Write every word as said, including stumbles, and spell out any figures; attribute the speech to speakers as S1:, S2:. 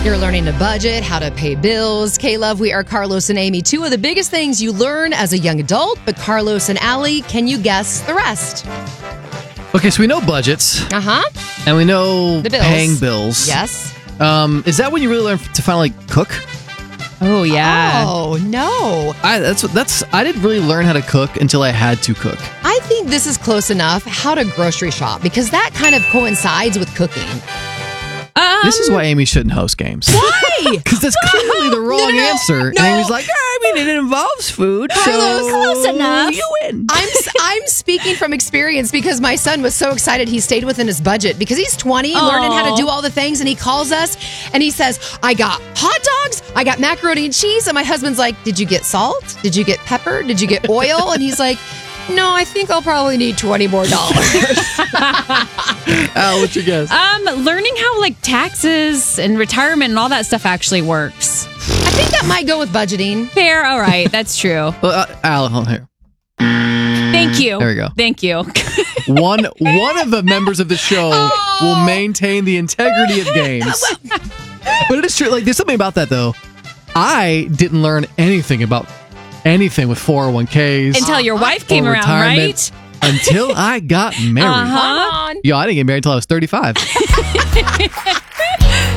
S1: You're learning to budget, how to pay bills. K-Love, we are Carlos and Amy. Two of the biggest things you learn as a young adult, but Carlos and Allie, can you guess the rest?
S2: Okay, so we know budgets.
S1: Uh-huh.
S2: And we know
S1: The bills.
S2: paying bills.
S1: Yes.
S2: Um, is that when you really learn to finally cook?
S3: Oh, yeah.
S1: Oh, no.
S2: I that's that's I didn't really learn how to cook until I had to cook.
S1: I think this is close enough. How to grocery shop, because that kind of coincides with cooking.
S3: Um,
S2: This is why Amy shouldn't host games.
S1: Why?
S2: Because that's clearly the wrong
S1: No, no, no.
S2: answer.
S1: No.
S2: And Amy's like, I mean, it involves food,
S1: Carlos,
S2: so
S3: close enough.
S2: you win.
S1: I'm I'm speaking from experience because my son was so excited he stayed within his budget because he's twenty,
S3: Aw.
S1: learning how to do all the things, and he calls us and he says, I got hot dogs, I got macaroni and cheese, and my husband's like, did you get salt? Did you get pepper? Did you get oil? And he's like, no, I think I'll probably need twenty more dollars.
S2: Al, what's your guess?
S3: um, learning how like taxes and retirement and all that stuff actually works.
S1: I think that might go with budgeting.
S3: Fair, all right, that's true.
S2: Well, uh, Al, hold on here.
S3: Thank you.
S2: There we go.
S3: Thank you.
S2: One one of the members of the show will maintain the integrity of games. But it is true. Like, there's something about that though. I didn't learn anything about anything with four oh one k's
S3: Until your wife
S2: or
S3: came around,
S2: retirement
S3: right?
S2: until I got married.
S3: Uh-huh.
S1: Come on.
S2: Yo, I didn't get married until I was thirty-five.